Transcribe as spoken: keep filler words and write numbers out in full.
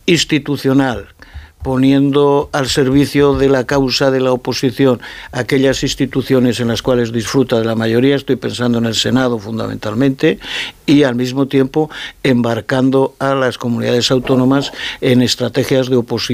institucional, poniendo al servicio de la causa de la oposición aquellas instituciones en las cuales disfruta de la mayoría, estoy pensando en el Senado fundamentalmente, y al mismo tiempo embarcando a las comunidades autónomas en estrategias de oposición